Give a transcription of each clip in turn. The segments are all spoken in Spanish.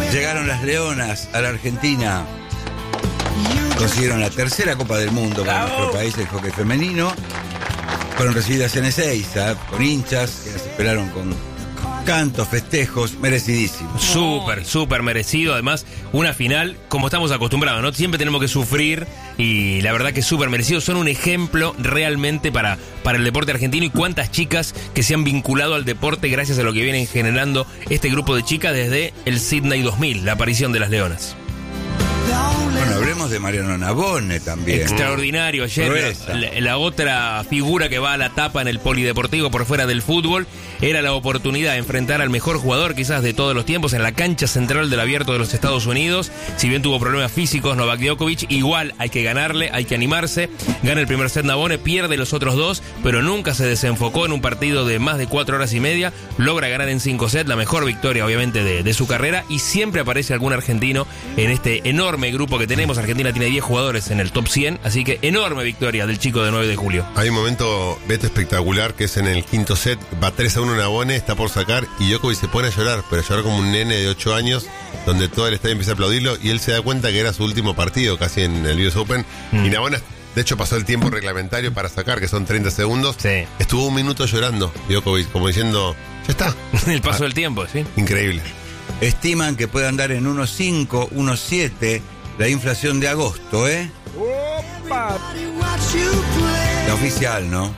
Llegaron las Leonas a la Argentina. Consiguieron la tercera Copa del Mundo para nuestro país, el hockey femenino. Fueron recibidas en Ezeiza, con hinchas que las esperaron con cantos, festejos, merecidísimos. Súper merecido. Además, una final como estamos acostumbrados, ¿no? Siempre tenemos que sufrir y la verdad que súper merecido. Son un ejemplo realmente para el deporte argentino y cuántas chicas que se han vinculado al deporte gracias a lo que vienen generando este grupo de chicas desde el Sydney 2000, la aparición de las Leonas. Bueno, hablemos de Mariano Navone también. Extraordinario. Ayer la otra figura que va a la tapa en el polideportivo por fuera del fútbol era la oportunidad de enfrentar al mejor jugador quizás de todos los tiempos en la cancha central del Abierto de los Estados Unidos. Si bien tuvo problemas físicos Novak Djokovic, igual hay que ganarle, hay que animarse. Gana el primer set Navone, pierde los otros dos, pero nunca se desenfocó en un partido de más de 4 horas y media. Logra ganar en 5 sets, la mejor victoria obviamente de su carrera, y siempre aparece algún argentino en este enorme grupo que tenemos. Argentina tiene 10 jugadores en el top 100, así que enorme victoria del chico de 9 de julio. Hay un momento, Beto, espectacular, que es en el quinto set, va 3-1 Navone, está por sacar, y Djokovic se pone a llorar, pero a llorar como un nene de 8 años, donde todo el estadio empieza a aplaudirlo, y él se da cuenta que era su último partido, casi en el US Open, y Navone, de hecho, pasó el tiempo reglamentario para sacar, que son 30 segundos, estuvo un minuto llorando, Djokovic, como diciendo, ya está. El paso del tiempo, sí. Increíble. Estiman que puede andar en 1.5, 1.7 la inflación de agosto, ¿eh? ¡Opa! La oficial, ¿no?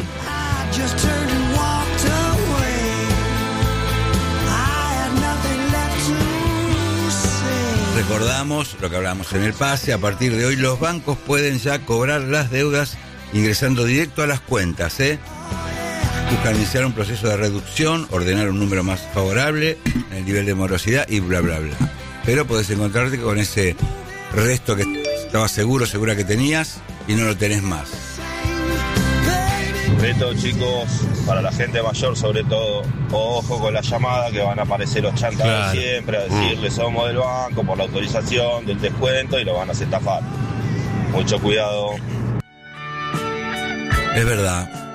Recordamos lo que hablamos en el pase. A partir de hoy los bancos pueden ya cobrar las deudas ingresando directo a las cuentas, ¿eh? Buscan iniciar un proceso de reducción, ordenar un número más favorable, el nivel de morosidad y bla, bla, bla. Pero podés encontrarte con ese resto que estabas segura que tenías y no lo tenés más. Beto, chicos, para la gente mayor sobre todo, ojo con la llamada que van a aparecer los chantados siempre a decirle somos del banco por la autorización del descuento y lo van a estafar. Mucho cuidado. Es verdad.